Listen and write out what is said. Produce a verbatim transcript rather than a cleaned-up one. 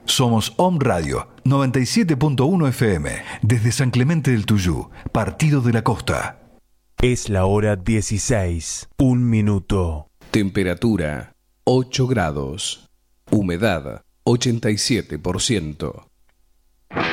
Somos Om Radio noventa y siete punto uno F M, desde San Clemente del Tuyú, Partido de la Costa. Es la hora dieciséis, un minuto. Temperatura ocho grados. Humedad ochenta y siete por ciento.